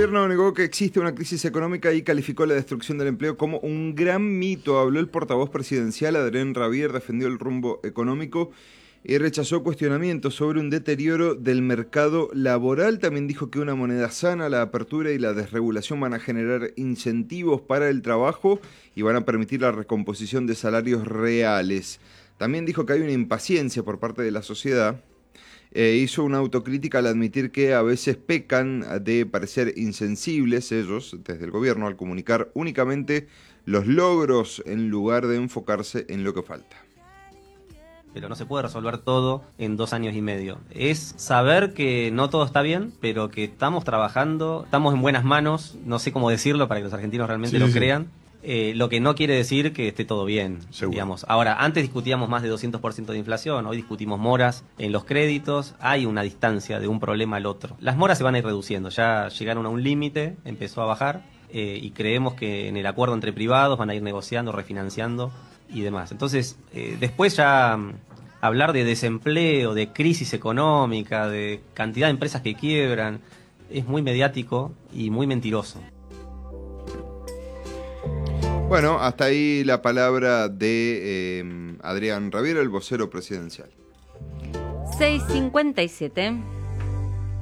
gobierno negó que existe una crisis económica y calificó la destrucción del empleo como un gran mito. Habló el portavoz presidencial, Adrián Rabier, defendió el rumbo económico y rechazó cuestionamientos sobre un deterioro del mercado laboral. También dijo que una moneda sana, la apertura y la desregulación van a generar incentivos para el trabajo y van a permitir la recomposición de salarios reales. También dijo que hay una impaciencia por parte de la sociedad. Hizo una autocrítica al admitir que a veces pecan de parecer insensibles ellos, desde el gobierno, al comunicar únicamente los logros en lugar de enfocarse en lo que falta. Pero no se puede resolver todo en 2 años y medio. Es saber que no todo está bien, pero que estamos trabajando, estamos en buenas manos, no sé cómo decirlo para que los argentinos realmente lo crean. Lo que no quiere decir que esté todo bien, digamos. Ahora, antes discutíamos más de 200% de inflación, hoy discutimos moras en los créditos, hay una distancia de un problema al otro. Las moras se van a ir reduciendo, ya llegaron a un límite, empezó a bajar, y creemos que en el acuerdo entre privados van a ir negociando, refinanciando y demás. Entonces, después ya hablar de desempleo, de crisis económica, de cantidad de empresas que quiebran, es muy mediático y muy mentiroso. Bueno, hasta ahí la palabra de Adrián Rabier, el vocero presidencial. 6:57.